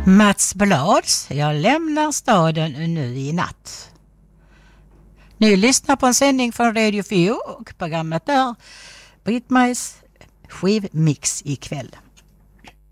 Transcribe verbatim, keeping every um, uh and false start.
Mats Blads, jag lämnar staden nu i natt. Ni lyssnar på en sändning från Radio fyra och programmet är Britt-Majs skivmix ikväll.